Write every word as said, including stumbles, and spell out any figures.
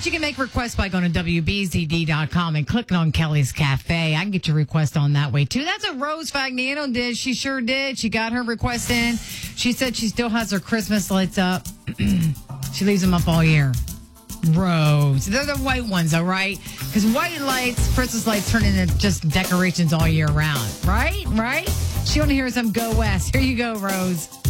But you can make requests by going to W B Z D dot com and clicking on Kelly's Cafe. I can get your request on that way, too. That's what Rose Fagnano did. She sure did. She got her request in. She said she still has her Christmas lights up. She leaves them up all year. Rose. They're the white ones, all right? Because white lights, Christmas lights, turn into just decorations all year round. Right? Right? She want to hear some Go West. Here you go, Rose.